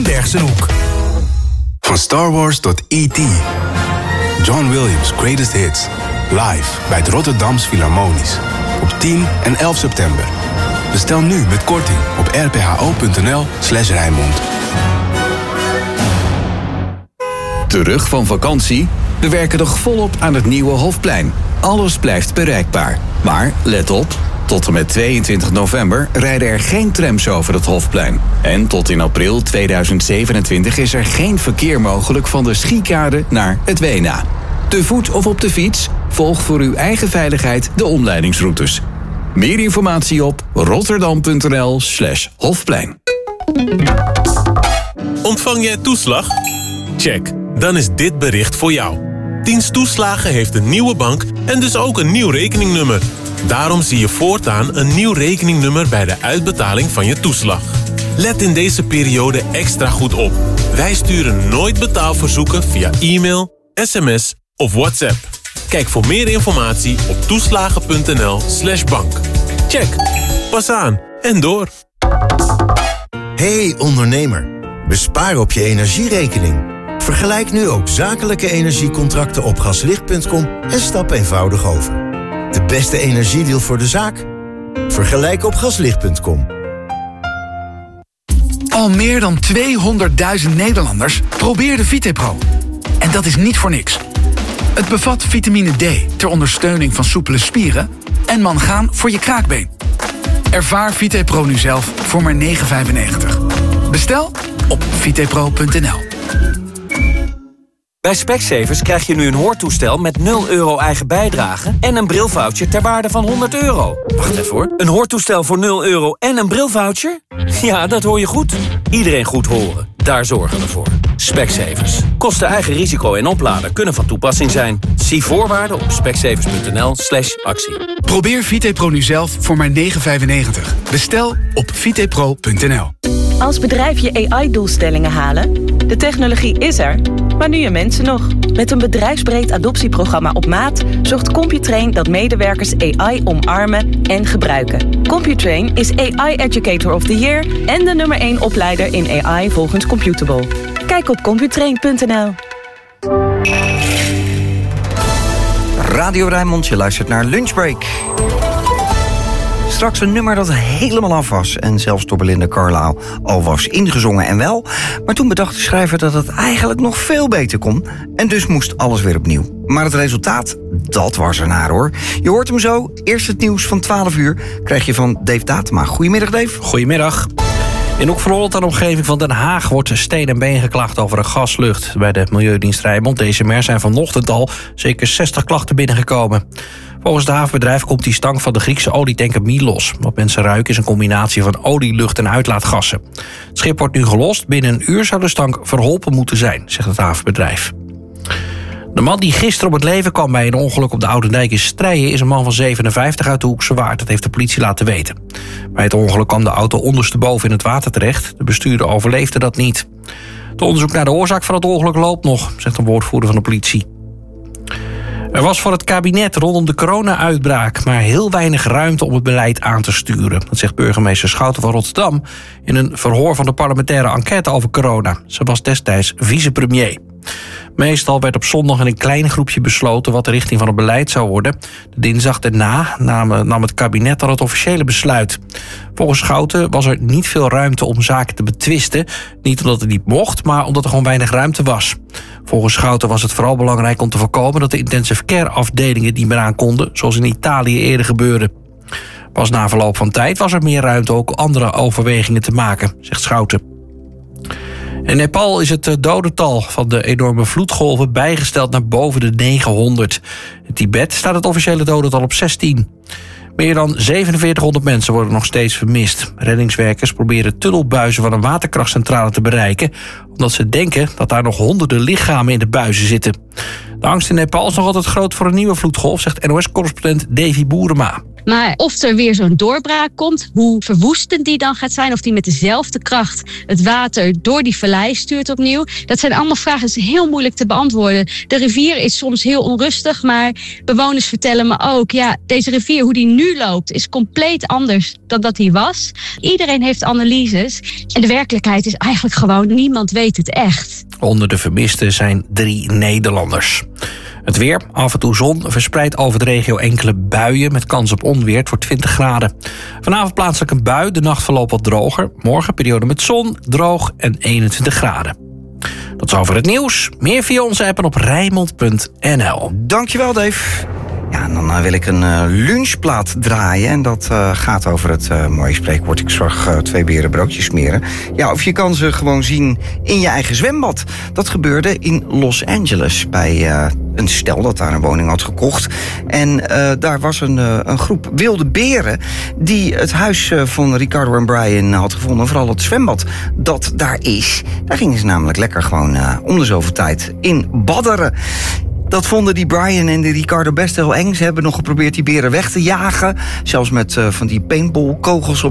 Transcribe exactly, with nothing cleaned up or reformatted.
Bergse Hoek. Van Star Wars tot E T John Williams' Greatest Hits. Live bij het Rotterdams Philharmonisch. Op tien en elf september. Bestel nu met korting op rpho.nl slash Rijnmond. Terug van vakantie? We werken nog volop aan het nieuwe Hofplein. Alles blijft bereikbaar. Maar let op, tot en met tweeëntwintig november rijden er geen trams over het Hofplein. En tot in april tweeduizend zevenentwintig is er geen verkeer mogelijk van de Schiekade naar het Wena. Te voet of op de fiets? Volg voor uw eigen veiligheid de omleidingsroutes. Meer informatie op rotterdam.nl slash Hofplein. Ontvang jij toeslag? Check, dan is dit bericht voor jou. Dienst Toeslagen heeft een nieuwe bank en dus ook een nieuw rekeningnummer. Daarom zie je voortaan een nieuw rekeningnummer bij de uitbetaling van je toeslag. Let in deze periode extra goed op. Wij sturen nooit betaalverzoeken via e-mail, sms of WhatsApp. Kijk voor meer informatie op toeslagen.nl slash bank. Check, pas aan en door. Hey ondernemer, bespaar op je energierekening. Vergelijk nu ook zakelijke energiecontracten op gaslicht punt com en stap eenvoudig over. De beste energiedeal voor de zaak? Vergelijk op gaslicht punt com. Al meer dan tweehonderdduizend Nederlanders probeerden VitePro. En dat is niet voor niks. Het bevat vitamine D ter ondersteuning van soepele spieren en mangaan voor je kraakbeen. Ervaar VitePro nu zelf voor maar negen vijfennegentig. Bestel op vitepro punt n l. Bij Specsavers krijg je nu een hoortoestel met nul euro eigen bijdrage en een brilvoucher ter waarde van honderd euro. Wacht even hoor. Een hoortoestel voor nul euro en een brilvoucher? Ja, dat hoor je goed. Iedereen goed horen. Daar zorgen we voor. Specsavers. Kosten eigen risico en oplader kunnen van toepassing zijn. Zie voorwaarden op specsavers.nl slash actie. Probeer VitePro nu zelf voor maar negen vijfennegentig. Bestel op vitepro punt n l. Als bedrijf je A I-doelstellingen halen? De technologie is er, maar nu je mensen nog. Met een bedrijfsbreed adoptieprogramma op maat zorgt Computrain dat medewerkers A I omarmen en gebruiken. Computrain is A I Educator of the Year en de nummer één opleider in A I volgens Computable. Kijk op computrain punt n l. Radio Rijnmond, je luistert naar Lunchbreak. Straks een nummer dat helemaal af was en zelfs door Belinda Carlisle al was ingezongen en wel. Maar toen bedacht de schrijver dat het eigenlijk nog veel beter kon en dus moest alles weer opnieuw. Maar het resultaat, dat was ernaar hoor. Je hoort hem zo. Eerst het nieuws van twaalf uur krijg je van Dave Datema. Goedemiddag Dave. Goedemiddag. In Hoek van Holland en de omgeving van Den Haag wordt steen en been geklaagd over een gaslucht. Bij de Milieudienst Rijnmond, D C M R, zijn vanochtend al zeker zestig klachten binnengekomen. Volgens het havenbedrijf komt die stank van de Griekse olietanker Milos. Wat mensen ruiken is een combinatie van olie, lucht en uitlaatgassen. Het schip wordt nu gelost. Binnen een uur zou de stank verholpen moeten zijn, zegt het havenbedrijf. De man die gisteren om het leven kwam bij een ongeluk op de Oude Dijk in Strijen is een man van zevenenvijftig uit de Hoekse Waard. Dat heeft de politie laten weten. Bij het ongeluk kwam de auto ondersteboven in het water terecht. De bestuurder overleefde dat niet. Het onderzoek naar de oorzaak van het ongeluk loopt nog, zegt een woordvoerder van de politie. Er was voor het kabinet rondom de corona-uitbraak maar heel weinig ruimte om het beleid aan te sturen. Dat zegt burgemeester Schouten van Rotterdam in een verhoor van de parlementaire enquête over corona. Ze was destijds vicepremier. Meestal werd op zondag in een klein groepje besloten wat de richting van het beleid zou worden. De dinsdag daarna nam, nam het kabinet dan het officiële besluit. Volgens Schouten was er niet veel ruimte om zaken te betwisten. Niet omdat het niet mocht, maar omdat er gewoon weinig ruimte was. Volgens Schouten was het vooral belangrijk om te voorkomen dat de intensive care afdelingen niet meer aan konden, zoals in Italië eerder gebeurde. Pas na verloop van tijd was er meer ruimte ook andere overwegingen te maken, zegt Schouten. In Nepal is het dodental van de enorme vloedgolven bijgesteld naar boven de negenhonderd. In Tibet staat het officiële dodental op zestien. Meer dan zevenenveertighonderd mensen worden nog steeds vermist. Reddingswerkers proberen tunnelbuizen van een waterkrachtcentrale te bereiken, omdat ze denken dat daar nog honderden lichamen in de buizen zitten. De angst in Nepal is nog altijd groot voor een nieuwe vloedgolf, zegt N O S-correspondent Davy Boerema. Maar of er weer zo'n doorbraak komt, hoe verwoestend die dan gaat zijn, of die met dezelfde kracht het water door die vallei stuurt opnieuw, dat zijn allemaal vragen, dat is heel moeilijk te beantwoorden. De rivier is soms heel onrustig, maar bewoners vertellen me ook, ja, deze rivier, hoe die nu loopt, is compleet anders dan dat die was. Iedereen heeft analyses en de werkelijkheid is eigenlijk gewoon, niemand weet het echt. Onder de vermisten zijn drie Nederlanders. Het weer, af en toe zon, verspreid over de regio enkele buien met kans op onweer. Het wordt twintig graden. Vanavond plaatselijk een bui, de nacht verloopt wat droger. Morgen periode met zon, droog en eenentwintig graden. Tot zover het nieuws. Meer via onze app en op Rijnmond punt n l. Dankjewel, Dave. Ja, en dan uh, wil ik een uh, lunchplaat draaien. En dat uh, gaat over het uh, mooie spreekwoord. Ik zag uh, twee beren broodjes smeren. Ja, of je kan ze gewoon zien in je eigen zwembad. Dat gebeurde in Los Angeles bij uh, een stel dat daar een woning had gekocht. En uh, daar was een, uh, een groep wilde beren die het huis uh, van Ricardo en Brian had gevonden. Vooral het zwembad dat daar is. Daar gingen ze namelijk lekker gewoon uh, om de zoveel tijd in badderen. Dat vonden die Brian en die Ricardo best heel eng. Ze hebben nog geprobeerd die beren weg te jagen. Zelfs met uh, van die paintballkogels op